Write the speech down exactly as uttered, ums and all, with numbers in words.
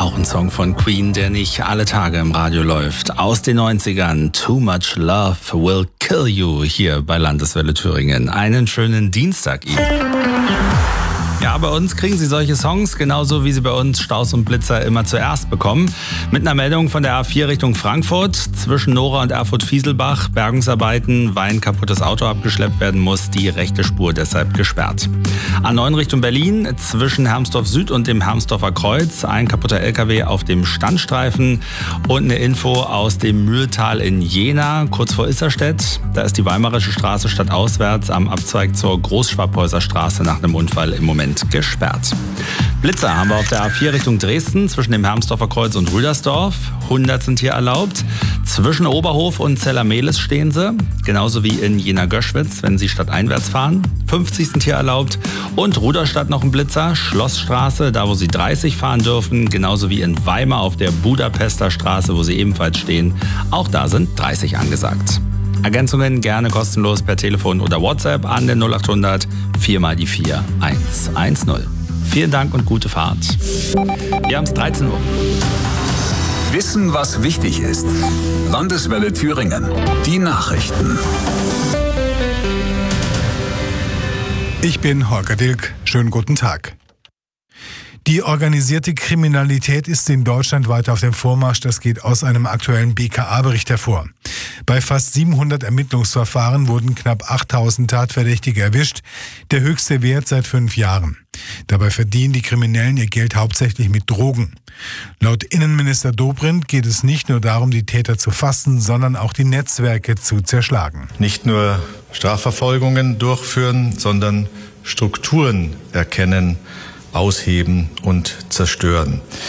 Auch ein Song von Queen, der nicht alle Tage im Radio läuft. Aus den neunzigern, Too Much Love Will Kill You, hier bei Landeswelle Thüringen. Einen schönen Dienstag Ihnen. Ja, bei uns kriegen Sie solche Songs, genauso wie Sie bei uns Staus und Blitzer immer zuerst bekommen. Mit einer Meldung von der A vier Richtung Frankfurt. Zwischen Nora und Erfurt-Fieselbach, Bergungsarbeiten, weil ein kaputtes Auto abgeschleppt werden muss, die rechte Spur deshalb gesperrt. A neun Richtung Berlin, zwischen Hermsdorf Süd und dem Hermsdorfer Kreuz, ein kaputter L K W auf dem Standstreifen. Und eine Info aus dem Mühltal in Jena, kurz vor Isserstedt. Da ist die Weimarische Straße stadtauswärts am Abzweig zur Großschwabhäuser Straße nach einem Unfall im Moment gesperrt. Blitzer haben wir auf der A vier Richtung Dresden zwischen dem Hermsdorfer Kreuz und Rüdersdorf. hundert sind hier erlaubt. Zwischen Oberhof und Zellermehlis stehen sie. Genauso wie in Jena-Göschwitz, wenn sie stadteinwärts fahren. fünfzig sind hier erlaubt. Und Ruderstadt noch ein Blitzer. Schlossstraße, da wo sie dreißig fahren dürfen. Genauso wie in Weimar auf der Budapester Straße, wo sie ebenfalls stehen. Auch da sind dreißig angesagt. Ergänzungen gerne kostenlos per Telefon oder WhatsApp an den null achthundert vier mal die vier eins eins null. Vielen Dank und gute Fahrt. Wir haben es dreizehn Uhr. Wissen, was wichtig ist. Landeswelle Thüringen. Die Nachrichten. Ich bin Holger Dilk. Schönen guten Tag. Die organisierte Kriminalität ist in Deutschland weiter auf dem Vormarsch. Das geht aus einem aktuellen B K A-Bericht hervor. Bei fast siebenhundert Ermittlungsverfahren wurden knapp achttausend Tatverdächtige erwischt, der höchste Wert seit fünf Jahren. Dabei verdienen die Kriminellen ihr Geld hauptsächlich mit Drogen. Laut Innenminister Dobrindt geht es nicht nur darum, die Täter zu fassen, sondern auch die Netzwerke zu zerschlagen. Nicht nur Strafverfolgungen durchführen, sondern Strukturen erkennen, ausheben und zerstören.